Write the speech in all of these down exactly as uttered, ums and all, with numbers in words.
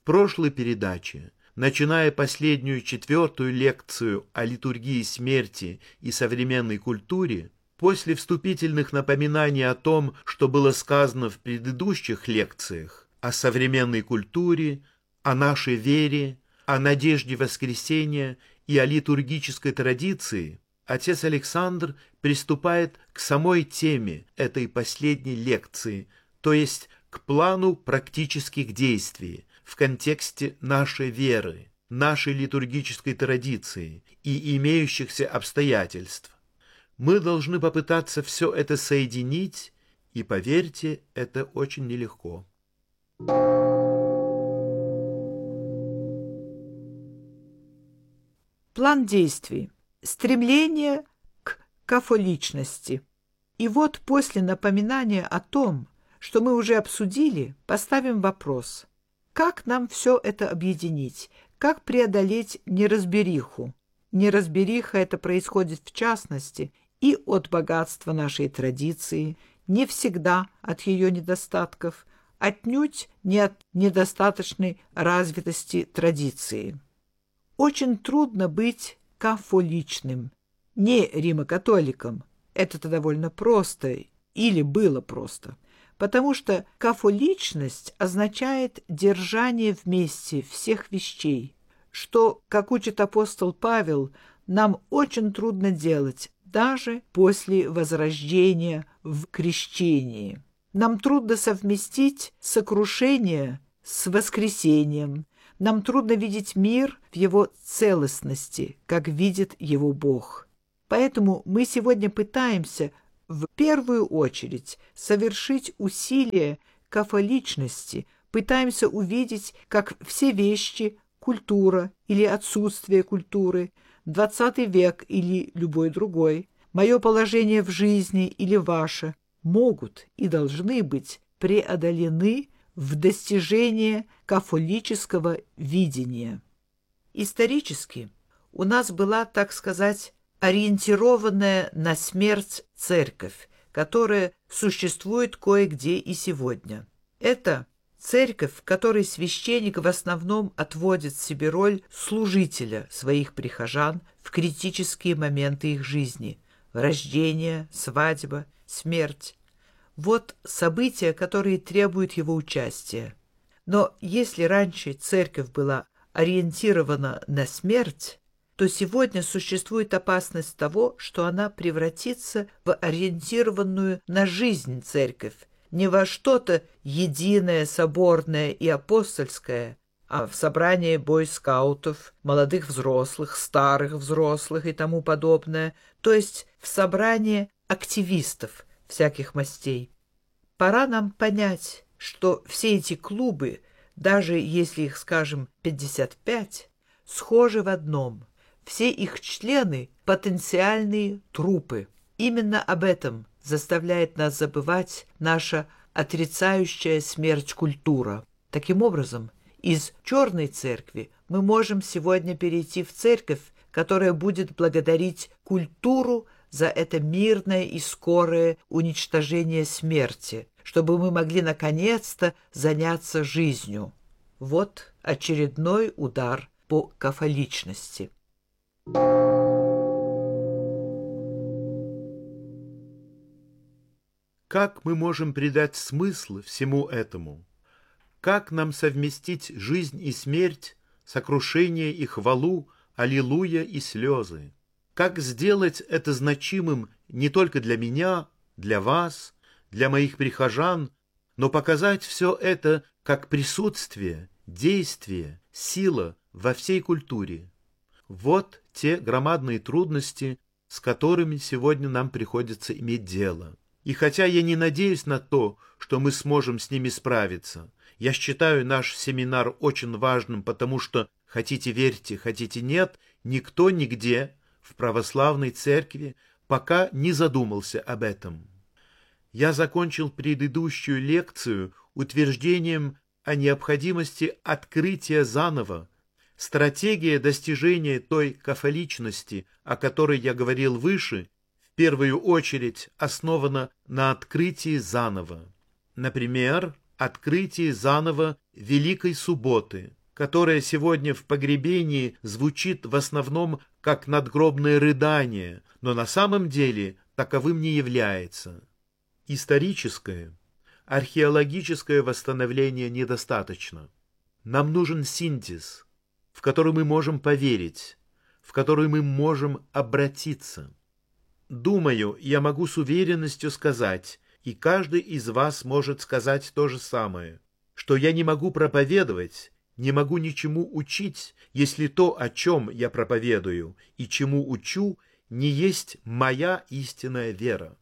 прошлой передаче, начиная последнюю четвертую лекцию о литургии смерти и современной культуре, после вступительных напоминаний о том, что было сказано в предыдущих лекциях, о современной культуре, о нашей вере, о надежде воскресения и о литургической традиции, отец Александр приступает к самой теме этой последней лекции, то есть к плану практических действий в контексте нашей веры, нашей литургической традиции и имеющихся обстоятельств. Мы должны попытаться все это соединить, и, поверьте, это очень нелегко. План действий. Стремление к кафоличности. И вот после напоминания о том, что мы уже обсудили, поставим вопрос. Как нам все это объединить? Как преодолеть неразбериху? Неразбериха это происходит в частности и от богатства нашей традиции, не всегда от ее недостатков, отнюдь не от недостаточной развитости традиции. Очень трудно быть кафоличным, не римокатоликом. Это-то довольно просто, или было просто, потому что кафоличность означает держание вместе всех вещей, что, как учит апостол Павел, нам очень трудно делать, даже после возрождения в крещении. Нам трудно совместить сокрушение с воскресением. Нам трудно видеть мир в его целостности, как видит его Бог. Поэтому мы сегодня пытаемся в первую очередь совершить усилие кафоличности, пытаемся увидеть, как все вещи, культура или отсутствие культуры, двадцатый век или любой другой, мое положение в жизни или ваше, могут и должны быть преодолены в достижение кафолического видения. Исторически у нас была, так сказать, ориентированная на смерть церковь, которая существует кое-где и сегодня. Это церковь, в которой священник в основном отводит себе роль служителя своих прихожан в критические моменты их жизни – рождение, свадьба, смерть. Вот события, которые требуют его участия. Но если раньше церковь была ориентирована на смерть, то сегодня существует опасность того, что она превратится в ориентированную на жизнь церковь, не во что-то единое, соборное и апостольское, а в собрание бойскаутов, молодых взрослых, старых взрослых и тому подобное, то есть в собрание активистов всяких мастей. Пора нам понять, что все эти клубы, даже если их, скажем, пятьдесят пять, схожи в одном. Все их члены – потенциальные трупы. Именно об этом заставляет нас забывать наша отрицающая смерть культура. Таким образом, из черной церкви мы можем сегодня перейти в церковь, которая будет благодарить культуру за это мирное и скорое уничтожение смерти, чтобы мы могли наконец-то заняться жизнью. Вот очередной удар по кафоличности. Как мы можем придать смысл всему этому? Как нам совместить жизнь и смерть, сокрушение и хвалу, аллилуйя и слезы? Как сделать это значимым не только для меня, для вас, для моих прихожан, но показать все это как присутствие, действие, сила во всей культуре? Вот те громадные трудности, с которыми сегодня нам приходится иметь дело. И хотя я не надеюсь на то, что мы сможем с ними справиться, я считаю наш семинар очень важным, потому что, хотите верьте, хотите нет, никто нигде в православной церкви пока не задумался об этом. Я закончил предыдущую лекцию утверждением о необходимости открытия заново. Стратегия достижения той кафоличности, о которой я говорил выше, в первую очередь основана на открытии заново. Например, открытии заново Великой Субботы, которое сегодня в погребении звучит в основном как надгробное рыдание, но на самом деле таковым не является. Историческое, археологическое восстановление недостаточно. Нам нужен синтез, в который мы можем поверить, в который мы можем обратиться. Думаю, я могу с уверенностью сказать, и каждый из вас может сказать то же самое, что я не могу проповедовать, не могу ничему учить, если то, о чем я проповедую и чему учу, не есть моя истинная вера.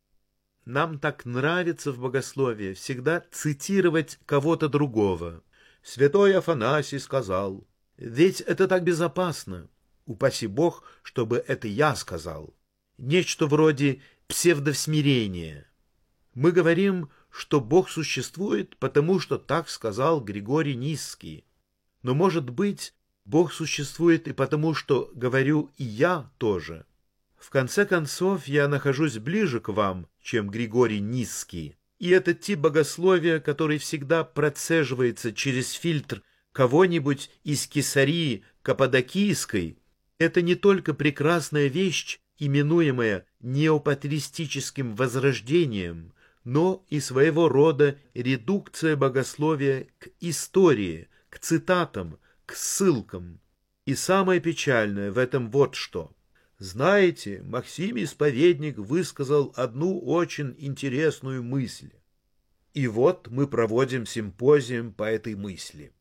Нам так нравится в богословии всегда цитировать кого-то другого. Святой Афанасий сказал, ведь это так безопасно. Упаси Бог, чтобы это я сказал. Нечто вроде псевдосмирения. Мы говорим, что Бог существует, потому что так сказал Григорий Нисский. Но, может быть, Бог существует и потому, что говорю и я тоже. В конце концов, я нахожусь ближе к вам, чем Григорий Нисский. И это тип богословия, который всегда процеживается через фильтр кого-нибудь из Кесарии Каппадокийской. Это не только прекрасная вещь, именуемая неопатристическим возрождением, но и своего рода редукция богословия к истории, к цитатам, к ссылкам. И самое печальное в этом вот что. Знаете, Максим Исповедник высказал одну очень интересную мысль. И вот мы проводим симпозиум по этой мысли.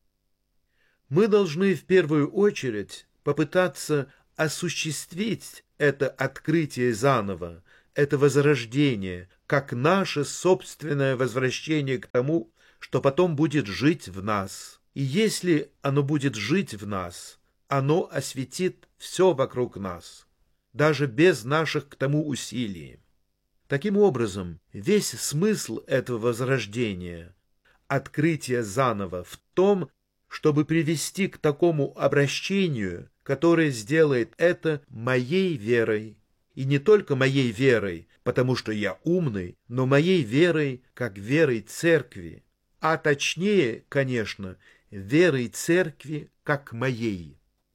Мы должны в первую очередь попытаться осуществить это открытие заново, это возрождение, как наше собственное возвращение к тому, что потом будет жить в нас. И если оно будет жить в нас, оно осветит все вокруг нас, даже без наших к тому усилий. Таким образом, весь смысл этого возрождения, открытия заново, в том, чтобы привести к такому обращению, которое сделает это моей верой. И не только моей верой, потому что я умный, но моей верой, как верой церкви. А точнее, конечно, верой церкви, как моей.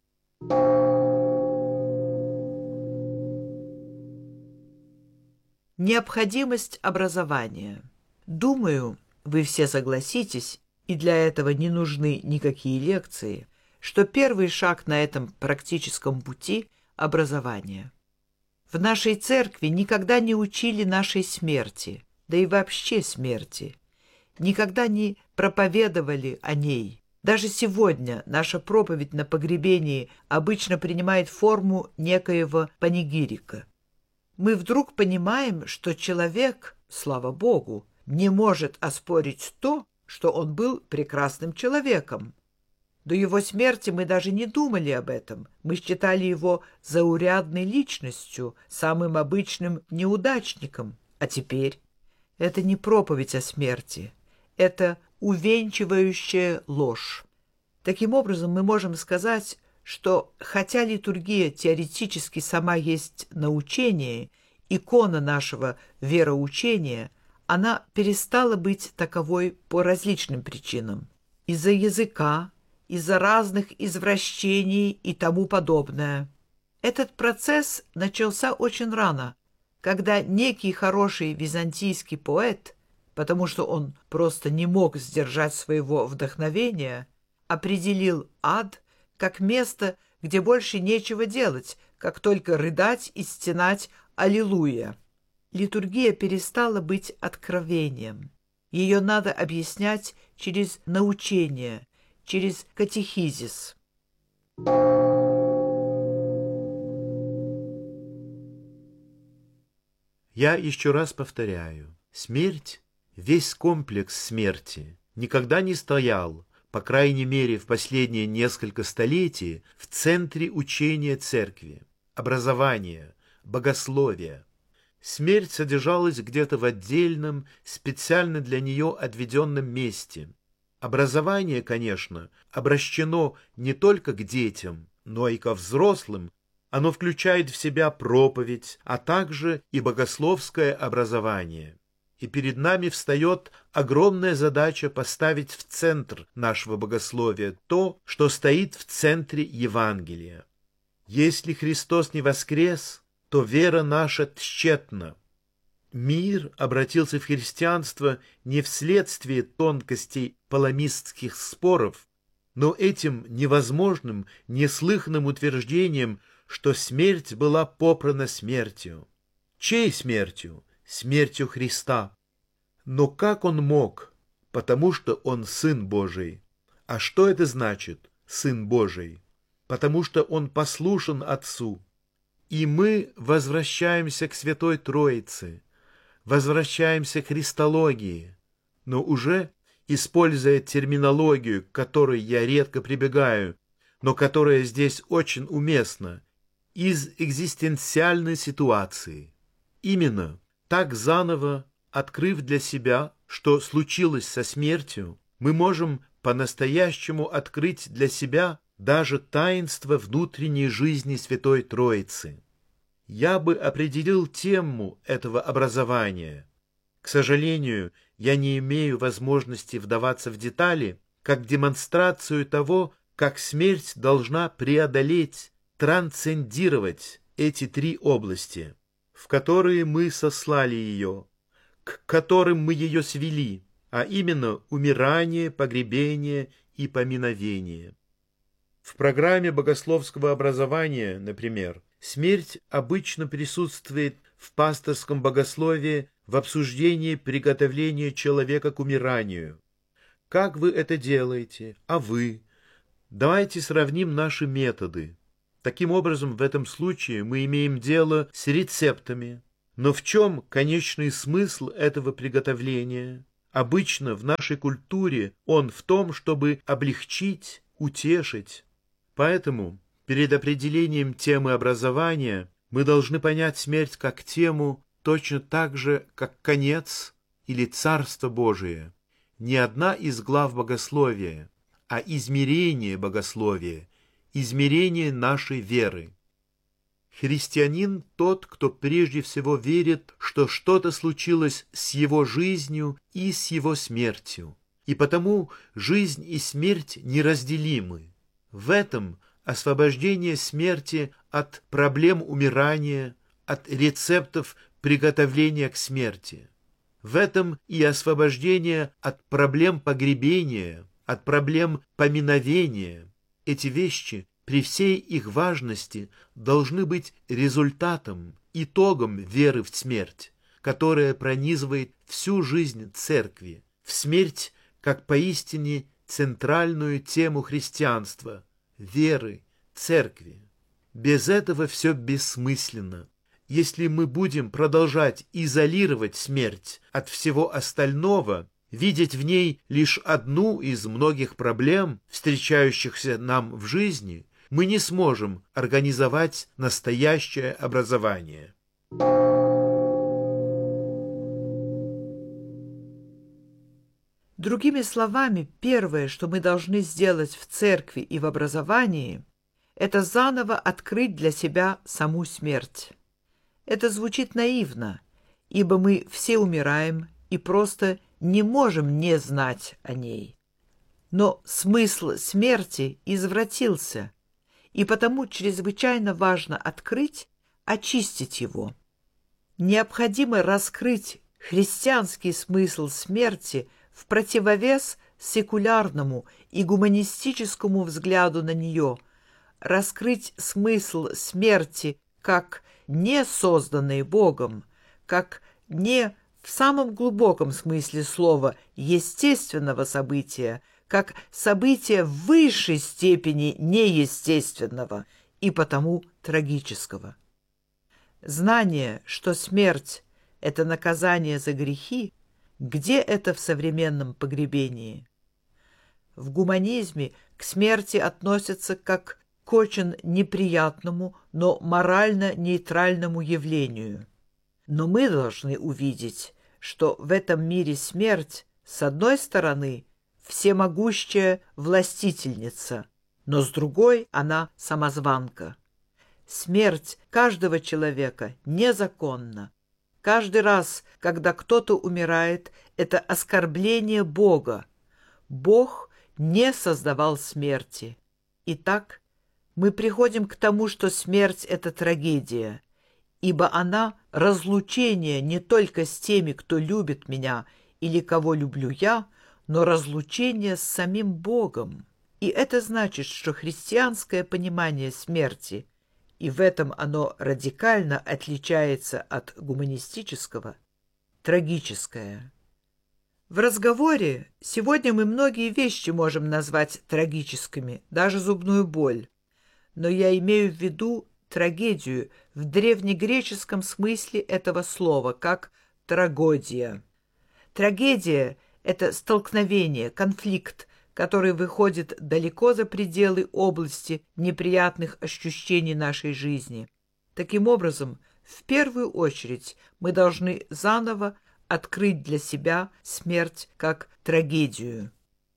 Необходимость образования. Думаю, вы все согласитесь, и для этого не нужны никакие лекции, что первый шаг на этом практическом пути – образование. В нашей церкви никогда не учили нашей смерти, да и вообще смерти. Никогда не проповедовали о ней. Даже сегодня наша проповедь на погребении обычно принимает форму некоего панигирика. Мы вдруг понимаем, что человек, слава Богу, не может оспорить то, что он был прекрасным человеком. До его смерти мы даже не думали об этом. Мы считали его заурядной личностью, самым обычным неудачником. А теперь это не проповедь о смерти, это увенчивающая ложь. Таким образом, мы можем сказать, что хотя литургия теоретически сама есть научение, икона нашего вероучения, она перестала быть таковой по различным причинам. Из-за языка, из-за разных извращений и тому подобное. Этот процесс начался очень рано, когда некий хороший византийский поэт, потому что он просто не мог сдержать своего вдохновения, определил ад как место, где больше нечего делать, как только рыдать и стенать «Аллилуйя». Литургия перестала быть откровением. Ее надо объяснять через научение, через катехизис. Я еще раз повторяю, смерть, весь комплекс смерти никогда не стоял, по крайней мере в последние несколько столетий, в центре учения церкви, образования, богословия. Смерть содержалась где-то в отдельном, специально для нее отведенном месте. Образование, конечно, обращено не только к детям, но и ко взрослым. Оно включает в себя проповедь, а также и богословское образование. и перед нами встает огромная задача поставить в центр нашего богословия то, что стоит в центре Евангелия. Если Христос не воскрес, то вера наша тщетна. Мир обратился в христианство не вследствие тонкостей паламистских споров, но этим невозможным, неслыханным утверждением, что смерть была попрана смертью. Чьей смертью? Смертью Христа. Но как он мог? Потому что он Сын Божий. А что это значит, Сын Божий? Потому что он послушен Отцу. И мы возвращаемся к Святой Троице, возвращаемся к христологии, но уже используя терминологию, к которой я редко прибегаю, но которая здесь очень уместна, из экзистенциальной ситуации. Именно так, заново открыв для себя, что случилось со смертью, мы можем по-настоящему открыть для себя даже таинство внутренней жизни Святой Троицы. Я бы определил тему этого образования. К сожалению, я не имею возможности вдаваться в детали, как демонстрацию того, как смерть должна преодолеть, трансцендировать эти три области, в которые мы сослали ее, к которым мы ее свели, а именно умирание, погребение и поминовение. В программе богословского образования, например, смерть обычно присутствует в пасторском богословии в обсуждении приготовления человека к умиранию. Как вы это делаете? А вы? Давайте сравним наши методы. Таким образом, в этом случае мы имеем дело с рецептами. Но в чем конечный смысл этого приготовления? Обычно в нашей культуре он в том, чтобы облегчить, утешить. Поэтому перед определением темы образования мы должны понять смерть как тему точно так же, как конец или Царство Божие. Не одна из глав богословия, а измерение богословия, измерение нашей веры. Христианин тот, кто прежде всего верит, что что-то случилось с его жизнью и с его смертью, и потому жизнь и смерть неразделимы. В этом освобождение смерти от проблем умирания, от рецептов приготовления к смерти. В этом и освобождение от проблем погребения, от проблем поминовения. Эти вещи при всей их важности должны быть результатом, итогом веры в смерть, которая пронизывает всю жизнь Церкви, в смерть как поистине центральную тему христианства, веры, Церкви. Без этого все бессмысленно. Если мы будем продолжать изолировать смерть от всего остального, видеть в ней лишь одну из многих проблем, встречающихся нам в жизни, мы не сможем организовать настоящее образование. Другими словами, первое, что мы должны сделать в церкви и в образовании, это заново открыть для себя саму смерть. Это звучит наивно, ибо мы все умираем и просто не можем не знать о ней. Но смысл смерти извратился, и потому чрезвычайно важно открыть, очистить его. Необходимо раскрыть христианский смысл смерти в противовес секулярному и гуманистическому взгляду на нее, раскрыть смысл смерти как не созданной Богом, как не в самом глубоком смысле слова естественного события, как события в высшей степени неестественного и потому трагического. Знание, что смерть — это наказание за грехи, где это в современном погребении? В гуманизме к смерти относятся как к очень неприятному, но морально нейтральному явлению. Но мы должны увидеть, что в этом мире смерть, с одной стороны, всемогущая властительница, но с другой она самозванка. Смерть каждого человека незаконна. Каждый раз, когда кто-то умирает, это оскорбление Бога. Бог не создавал смерти. Итак, мы приходим к тому, что смерть — это трагедия, ибо она — разлучение не только с теми, кто любит меня или кого люблю я, но разлучение с самим Богом. И это значит, что христианское понимание смерти, и в этом оно радикально отличается от гуманистического, трагическое. В разговоре сегодня мы многие вещи можем назвать трагическими, даже зубную боль. Но я имею в виду трагедию в древнегреческом смысле этого слова, как трагодия. Трагедия — это столкновение, конфликт, который выходит далеко за пределы области неприятных ощущений нашей жизни. Таким образом, в первую очередь мы должны заново открыть для себя смерть как трагедию.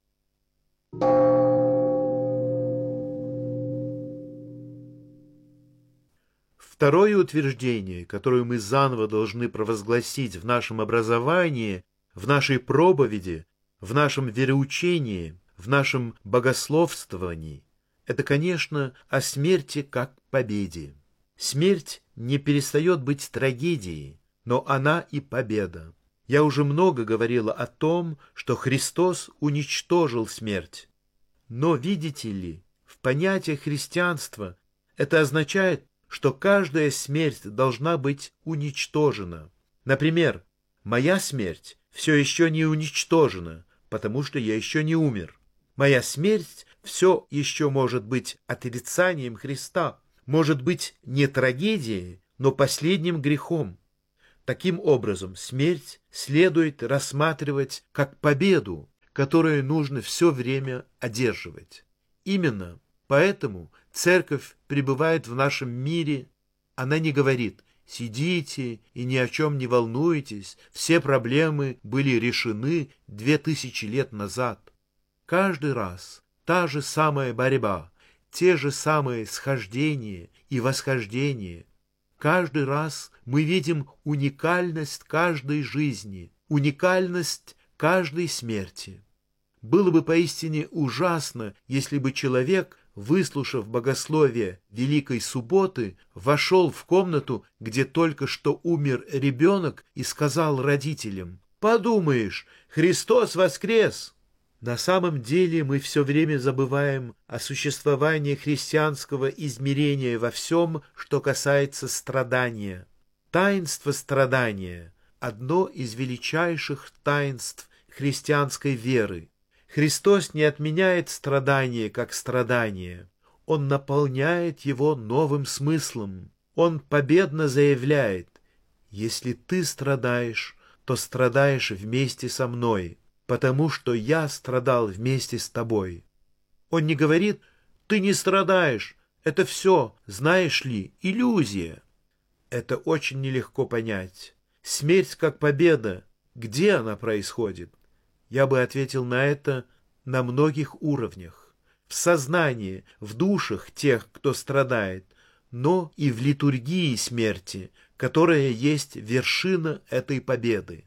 Второе утверждение, которое мы заново должны провозгласить в нашем образовании, в нашей проповеди, в нашем вероучении, в нашем богословствовании, это, конечно, о смерти как победе. Смерть не перестает быть трагедией, но она и победа. Я уже много говорила о том, что Христос уничтожил смерть. Но, видите ли, в понятии христианства это означает, что каждая смерть должна быть уничтожена. Например, моя смерть все еще не уничтожена, потому что я еще не умер. Моя смерть все еще может быть отрицанием Христа, может быть не трагедией, но последним грехом. Таким образом, смерть следует рассматривать как победу, которую нужно все время одерживать. Именно поэтому Церковь пребывает в нашем мире. Она не говорит: сидите и ни о чем не волнуйтесь, все проблемы были решены две тысячи лет назад. Каждый раз та же самая борьба, те же самые схождения и восхождения. Каждый раз мы видим уникальность каждой жизни, уникальность каждой смерти. Было бы поистине ужасно, если бы человек, выслушав богословие Великой Субботы, вошел в комнату, где только что умер ребенок, и сказал родителям: «Подумаешь, Христос воскрес!» На самом деле мы все время забываем о существовании христианского измерения во всем, что касается страдания. Таинство страдания – одно из величайших таинств христианской веры. Христос не отменяет страдание как страдание. Он наполняет его новым смыслом. Он победно заявляет: «Если ты страдаешь, то страдаешь вместе со мной, потому что я страдал вместе с тобой». Он не говорит: «Ты не страдаешь, это все, знаешь ли, иллюзия». Это очень нелегко понять. Смерть как победа, где она происходит? Я бы ответил на это на многих уровнях. В сознании, в душах тех, кто страдает, но и в литургии смерти, которая есть вершина этой победы.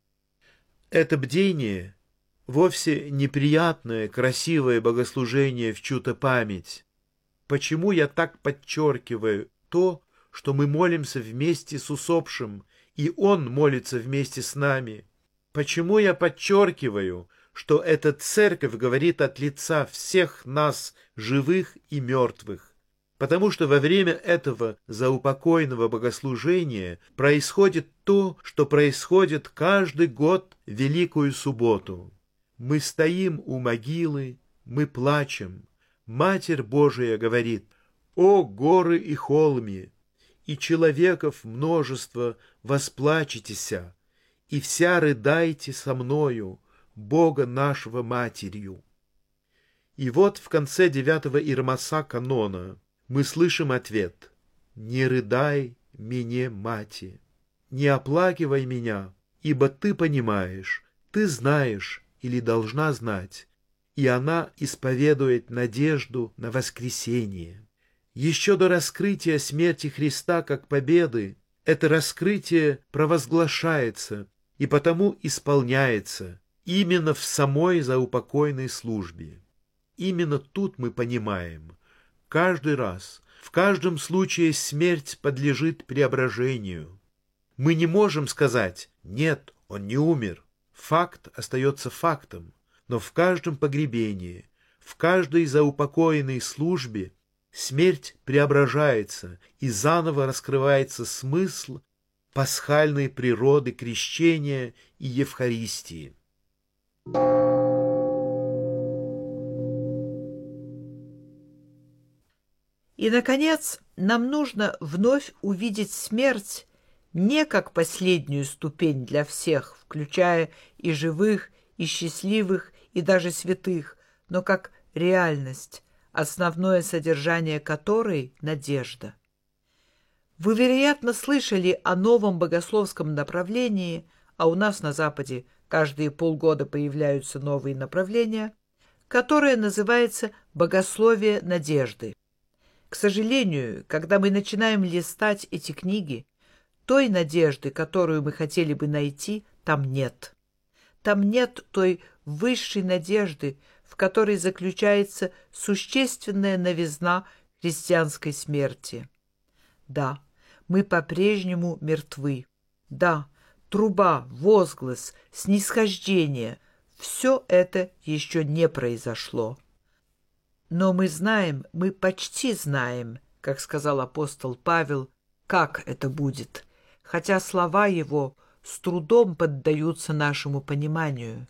Это бдение вовсе неприятное, красивое богослужение в чью-то память. Почему я так подчеркиваю то, что мы молимся вместе с усопшим, и он молится вместе с нами? Почему я подчеркиваю, что эта церковь говорит от лица всех нас, живых и мертвых? Потому что во время этого заупокойного богослужения происходит то, что происходит каждый год в Великую Субботу. Мы стоим у могилы, мы плачем. Матерь Божия говорит: «О горы и холми, и человеков множество, восплачетеся, и вся рыдайте со мною, Бога нашего Матерью». И вот в конце девятого Иеромаса канона мы слышим ответ: «Не рыдай мне, мати, не оплакивай меня, ибо ты понимаешь, ты знаешь или должна знать». И она исповедует надежду на воскресение. Еще до раскрытия смерти Христа как победы это раскрытие провозглашается и потому исполняется именно в самой заупокойной службе. Именно тут мы понимаем, каждый раз, в каждом случае смерть подлежит преображению. Мы не можем сказать «нет, он не умер». Факт остается фактом, но в каждом погребении, в каждой заупокоенной службе смерть преображается и заново раскрывается смысл пасхальной природы крещения и Евхаристии. И, наконец, нам нужно вновь увидеть смерть не как последнюю ступень для всех, включая и живых, и счастливых, и даже святых, но как реальность, основное содержание которой — надежда. Вы, вероятно, слышали о новом богословском направлении, а у нас на Западе каждые полгода появляются новые направления, которое называется «богословие надежды». К сожалению, когда мы начинаем листать эти книги, той надежды, которую мы хотели бы найти, там нет. Там нет той высшей надежды, в которой заключается существенная новизна христианской смерти. Да, мы по-прежнему мертвы. Да, труба, возглас, снисхождение — все это еще не произошло. Но мы знаем, мы почти знаем, как сказал апостол Павел, как это будет, хотя слова его с трудом поддаются нашему пониманию.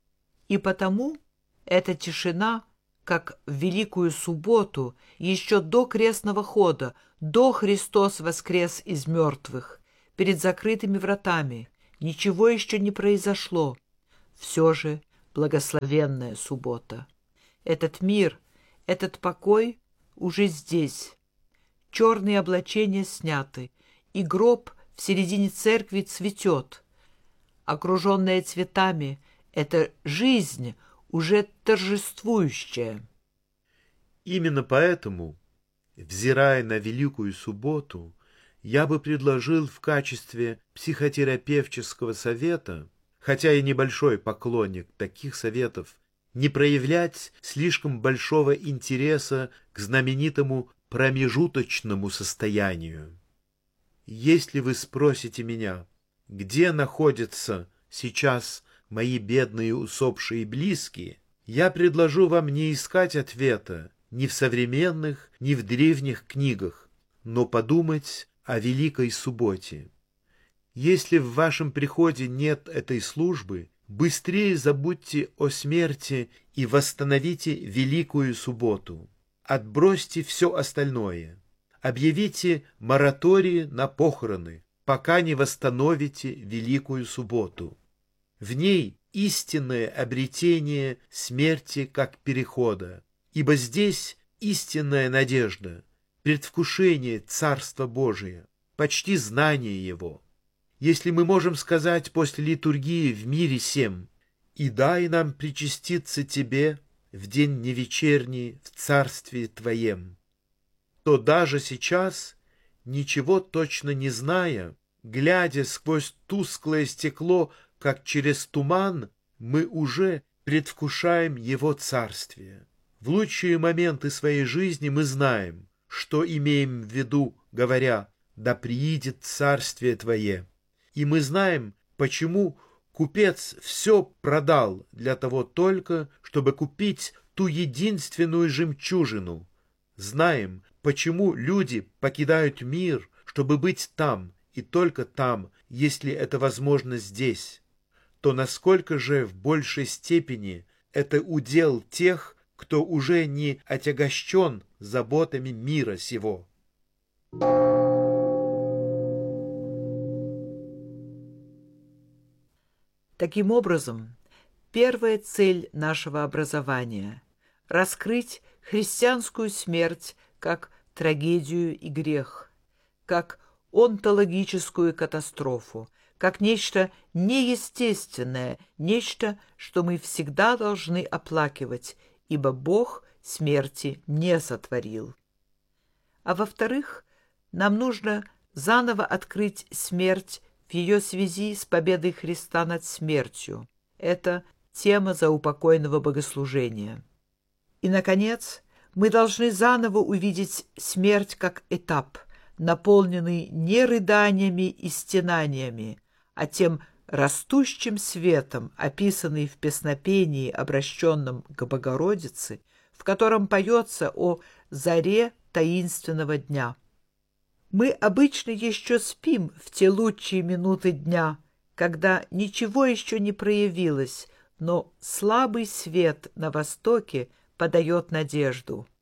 И потому эта тишина, как в Великую Субботу, еще до крестного хода, до Христос воскрес из мертвых, перед закрытыми вратами, ничего еще не произошло. Все же благословенная суббота. Этот мир, этот покой уже здесь. Черные облачения сняты, и гроб в середине церкви цветет. Окруженная цветами, эта жизнь уже торжествующая. Именно поэтому, взирая на Великую Субботу, я бы предложил в качестве психотерапевтического совета, хотя и небольшой поклонник таких советов, не проявлять слишком большого интереса к знаменитому промежуточному состоянию. Если вы спросите меня, где находятся сейчас мои бедные усопшие близкие, я предложу вам не искать ответа ни в современных, ни в древних книгах, но подумать о Великой Субботе. Если в вашем приходе нет этой службы, быстрее забудьте о смерти и восстановите Великую Субботу. Отбросьте все остальное. Объявите мораторий на похороны, пока не восстановите Великую Субботу. В ней истинное обретение смерти как перехода, ибо здесь истинная надежда, предвкушение Царства Божия, почти знание Его. Если мы можем сказать после литургии в мире сем: «И дай нам причаститься Тебе в день невечерний в Царстве Твоем», то даже сейчас, ничего точно не зная, глядя сквозь тусклое стекло, как через туман, мы уже предвкушаем Его Царствие. В лучшие моменты своей жизни мы знаем, что имеем в виду, говоря «да приидет Царствие Твое». И мы знаем, почему купец все продал для того только, чтобы купить ту единственную жемчужину. Знаем, почему люди покидают мир, чтобы быть там, и только там, если это возможно здесь. То насколько же в большей степени это удел тех, кто уже не отягощен заботами мира сего. Таким образом, первая цель нашего образования — раскрыть христианскую смерть как трагедию и грех, как онтологическую катастрофу, как нечто неестественное, нечто, что мы всегда должны оплакивать, ибо Бог смерти не сотворил. А во-вторых, нам нужно заново открыть смерть в ее связи с победой Христа над смертью. Это тема заупокойного богослужения. И, наконец, мы должны заново увидеть смерть как этап, наполненный не рыданиями и стенаниями, а тем растущим светом, описанный в песнопении, обращенном к Богородице, в котором поется о заре таинственного дня. Мы обычно еще спим в те лучшие минуты дня, когда ничего еще не проявилось, но слабый свет на востоке подает надежду.